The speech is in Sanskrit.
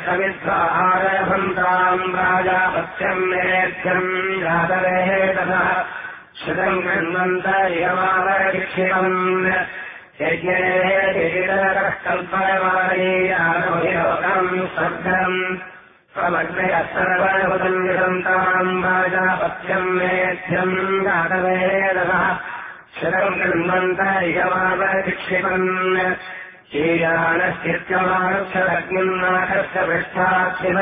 समिद्धारभन्ताम् राजापत्यम् मेध्यम् जातवेः तथा श्रुतम् कृण्वन्त यमावरक्षिपम् यज्ञेः कल्पयमानीयानोहिलोकम् स्वर्गम् प्रमग्नयः सर्वभूतम् विदन्ताम् राजापत्यम् मेध्यम् जातवेः तथा श्रुतम् कृण्वन्त यमावरक्षिपम् ीयानश्चित्यमाक्षरग्निम् नाकस्य पृष्ठात्